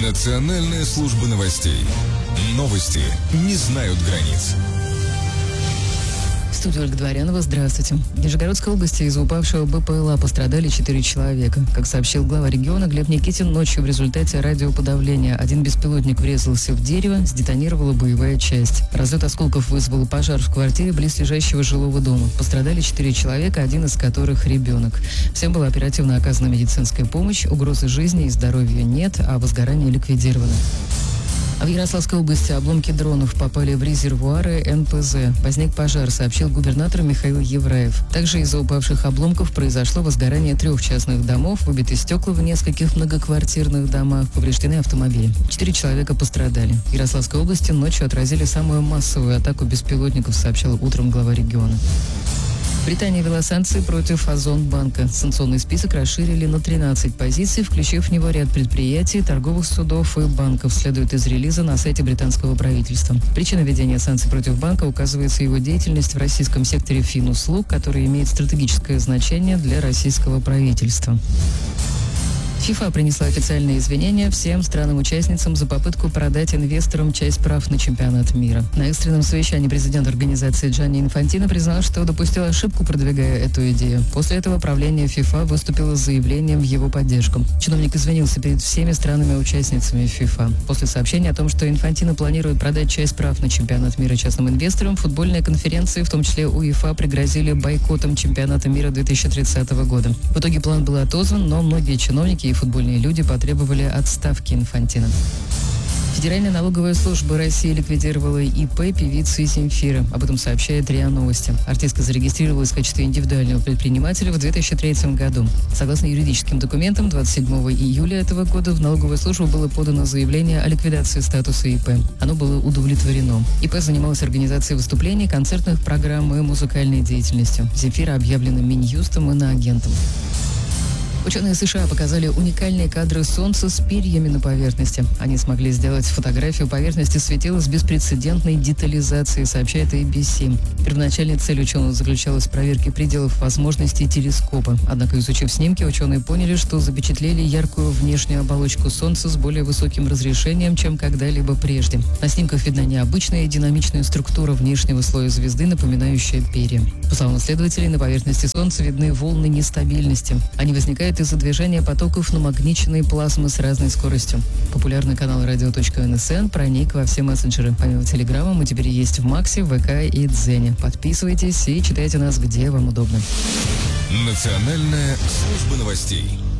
Национальная служба новостей. Новости не знают границ. В студии Ольга Дворянова. Здравствуйте. В Нижегородской области из-за упавшего БПЛА пострадали 4 человека. Как сообщил глава региона Глеб Никитин, ночью в результате радиоподавления один беспилотник врезался в дерево, сдетонировала боевая часть. Разлет осколков вызвал пожар в квартире близлежащего жилого дома. Пострадали 4 человека, один из которых ребенок. Всем была оперативно оказана медицинская помощь, угрозы жизни и здоровью нет, а возгорание ликвидировано. В Ярославской области обломки дронов попали в резервуары НПЗ. Возник пожар, сообщил губернатор Михаил Евраев. Также из-за упавших обломков произошло возгорание 3 частных домов, выбиты стекла в нескольких многоквартирных домах, повреждены автомобили. 4 человека пострадали. В Ярославской области ночью отразили самую массовую атаку беспилотников, сообщил утром глава региона. Британия ввела санкции против Озонбанка. Санкционный список расширили на 13 позиций, включив в него ряд предприятий, торговых судов и банков, следует из релиза на сайте британского правительства. Причина введения санкций против банка указывается его деятельность в российском секторе финуслуг, который имеет стратегическое значение для российского правительства. ФИФА принесла официальные извинения всем странам-участницам за попытку продать инвесторам часть прав на чемпионат мира. На экстренном совещании президент организации Джанни Инфантино признал, что допустил ошибку, продвигая эту идею. После этого правление ФИФА выступило с заявлением в его поддержку. Чиновник извинился перед всеми странами-участницами ФИФА. После сообщения о том, что Инфантино планирует продать часть прав на чемпионат мира частным инвесторам, футбольные конференции, в том числе УЕФА, пригрозили бойкотом чемпионата мира 2030 года. В итоге план был отозван, но многие чиновники и футбольные люди потребовали отставки Инфантино. Федеральная налоговая служба России ликвидировала ИП певицы Земфиры. Об этом сообщает РИА Новости. Артистка зарегистрировалась в качестве индивидуального предпринимателя в 2003 году. Согласно юридическим документам, 27 июля этого года в налоговую службу было подано заявление о ликвидации статуса ИП. Оно было удовлетворено. ИП занималась организацией выступлений, концертных программ и музыкальной деятельностью. Земфира объявлена Минюстом иноагентом. Ученые США показали уникальные кадры Солнца с перьями на поверхности. Они смогли сделать фотографию поверхности светила с беспрецедентной детализацией, сообщает ABC. Первоначальной целью ученых заключалась в проверке пределов возможностей телескопа. Однако, изучив снимки, ученые поняли, что запечатлели яркую внешнюю оболочку Солнца с более высоким разрешением, чем когда-либо прежде. На снимках видна необычная динамичная структура внешнего слоя звезды, напоминающая перья. По словам исследователей, на поверхности Солнца видны волны нестабильности. Они возникают из-за движения потоков намагниченной плазмы с разной скоростью. Популярный канал radio.nsn проник во все мессенджеры. Помимо Телеграма мы теперь есть в Максе, ВК и Дзене. Подписывайтесь и читайте нас, где вам удобно. Национальная служба новостей.